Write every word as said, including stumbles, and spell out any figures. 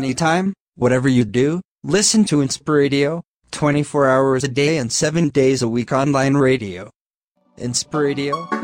anytime, whatever you do, listen to Inspiradio, twenty-four hours a day and seven days a week online radio. Inspiradio.